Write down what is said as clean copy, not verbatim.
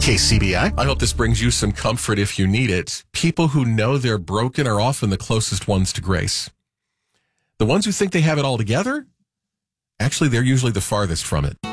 KCBI. I hope this brings you some comfort if you need it. People who know they're broken are often the closest ones to grace. The ones who think they have it all together, actually, they're usually the farthest from it.